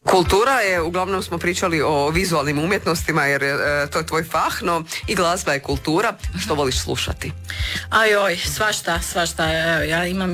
Kultura je, uglavnom smo pričali o vizualnim umjetnostima jer to je tvoj fah, no i glazba je kultura. Što voliš slušati? Svašta. Ja imam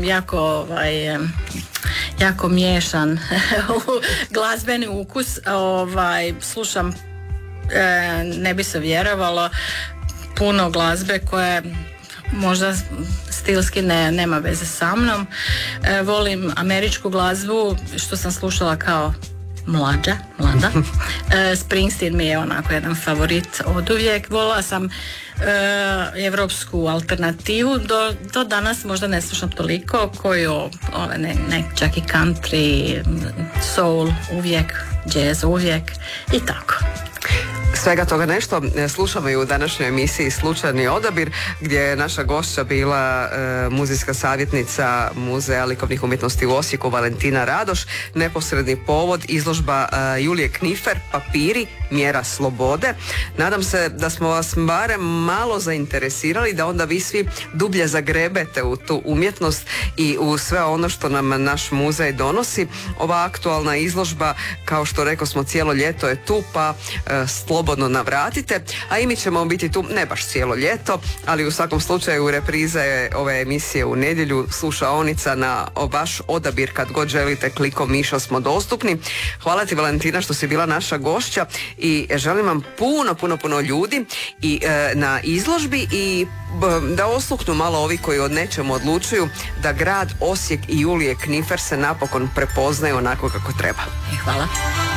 jako miješan glazbeni ukus. Slušam, ne bi se vjerovalo, puno glazbe koje možda stilski nema veze sa mnom. Volim američku glazbu, što sam slušala kao mlada. Springsteen mi je onako jedan favorit od uvijek. Volila sam evropsku alternativu, do danas možda ne slušam toliko, koju čak i country, soul uvijek, jazz uvijek i tako. Svega toga nešto slušamo i u današnjoj emisiji Slučajni odabir, gdje je naša gošća bila muzejska savjetnica Muzeja likovnih umjetnosti u Osijeku Valentina Radoš. Neposredni povod izložba Julije Knifer, Papiri, mjera slobode. Nadam se da smo vas barem malo zainteresirali, da onda vi svi dublje zagrebete u tu umjetnost i u sve ono što nam naš muzej donosi. Ova aktualna izložba, kao što rekao smo, cijelo ljeto je tu, pa slobodno navratite, a i mi ćemo biti tu ne baš cijelo ljeto, ali u svakom slučaju reprize ove emisije u nedjelju, slušaonica na vaš odabir kad god želite, klikom miša smo dostupni. Hvala ti, Valentina, što si bila naša gošća i želim vam puno ljudi i na izložbi i da osluhnu malo ovi koji od nečemu odlučuju, da grad Osijek i Julije Knifer se napokon prepoznaju onako kako treba. Hvala.